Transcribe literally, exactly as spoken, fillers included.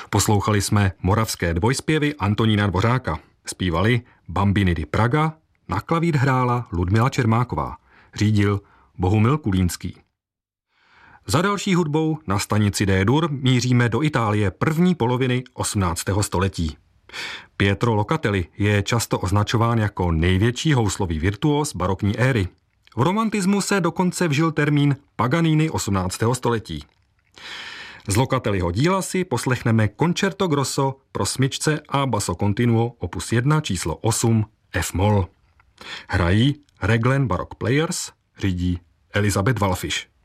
Poslouchali jsme moravské dvojspěvy Antonína Dvořáka. Zpívali Bambiny di Praga, na klavír hrála Ludmila Čermáková. Řídil Bohumil Kulínský. Za další hudbou na stanici D-dur míříme do Itálie první poloviny osmnáctého století. Pietro Locatelli je často označován jako největší houslový virtuós barokní éry. V romantismu se dokonce vžil termín Paganini osmnáctého století. Z Locatelliho díla si poslechneme Concerto Grosso pro smyčce a basso continuo opus jedna číslo osm F-moll. Hrají Raglan Baroque Players, řídí Elizabeth Walfish.